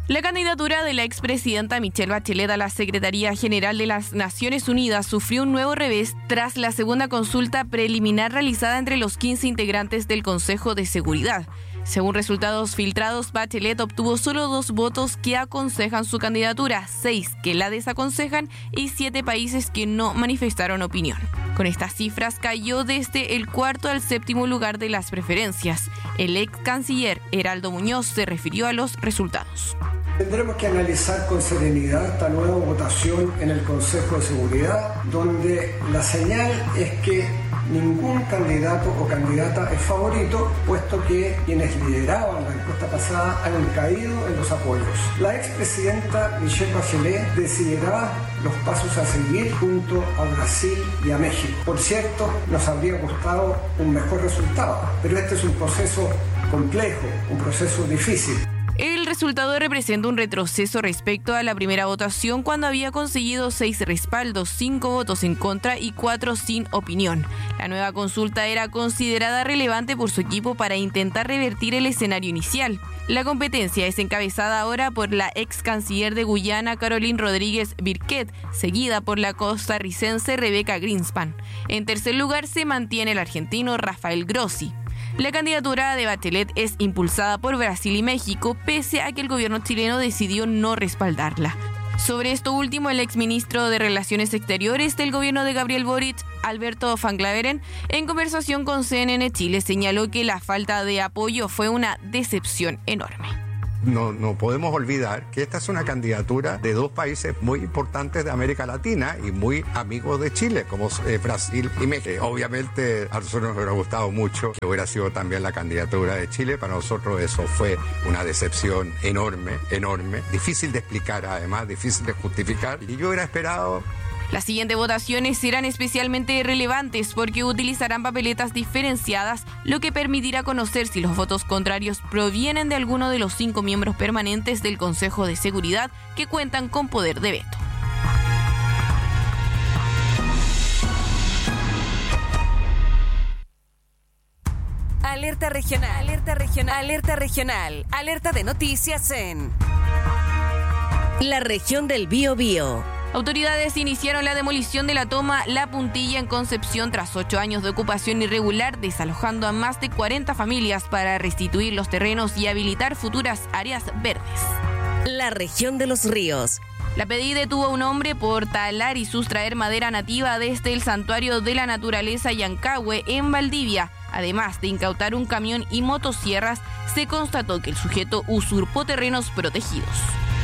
La candidatura de la expresidenta Michelle Bachelet a la Secretaría General de las Naciones Unidas sufrió un nuevo revés tras la segunda consulta preliminar realizada entre los 15 integrantes del Consejo de Seguridad. Según resultados filtrados, Bachelet obtuvo solo 2 votos que aconsejan su candidatura, 6 que la desaconsejan y 7 países que no manifestaron opinión. Con estas cifras cayó desde el 4º al 7º lugar de las preferencias. El ex canciller Heraldo Muñoz se refirió a los resultados. Tendremos que analizar con serenidad esta nueva votación en el Consejo de Seguridad, donde la señal es que ningún candidato o candidata es favorito, puesto que quienes lideraban la encuesta pasada han caído en los apoyos. La expresidenta Michelle Bachelet decidirá los pasos a seguir junto a Brasil y a México. Por cierto, nos habría gustado un mejor resultado, pero este es un proceso complejo, un proceso difícil. El resultado representa un retroceso respecto a la primera votación, cuando había conseguido 6 respaldos, 5 votos en contra y 4 sin opinión. La nueva consulta era considerada relevante por su equipo para intentar revertir el escenario inicial. La competencia es encabezada ahora por la ex canciller de Guyana, Caroline Rodríguez Birquet, seguida por la costarricense Rebeca Greenspan. En tercer lugar se mantiene el argentino Rafael Grossi. La candidatura de Bachelet es impulsada por Brasil y México, pese a que el gobierno chileno decidió no respaldarla. Sobre esto último, el exministro de Relaciones Exteriores del gobierno de Gabriel Boric, Alberto Van Klaveren, en conversación con CNN Chile, señaló que la falta de apoyo fue una decepción enorme. No podemos olvidar que esta es una candidatura de 2 países muy importantes de América Latina y muy amigos de Chile, como Brasil y México. Obviamente a nosotros nos hubiera gustado mucho que hubiera sido también la candidatura de Chile. Para nosotros eso fue una decepción enorme, difícil de explicar, además, difícil de justificar. Y yo hubiera esperado... Las siguientes votaciones serán especialmente relevantes porque utilizarán papeletas diferenciadas, lo que permitirá conocer si los votos contrarios provienen de alguno de los 5 miembros permanentes del Consejo de Seguridad que cuentan con poder de veto. Alerta regional, alerta regional, alerta regional, alerta de noticias en la región del Biobío. Autoridades iniciaron la demolición de la toma La Puntilla en Concepción tras 8 años de ocupación irregular, desalojando a más de 40 familias para restituir los terrenos y habilitar futuras áreas verdes. La región de los ríos. La PDI detuvo a un hombre por talar y sustraer madera nativa desde el Santuario de la Naturaleza Yancahue en Valdivia. Además de incautar un camión y motosierras, se constató que el sujeto usurpó terrenos protegidos.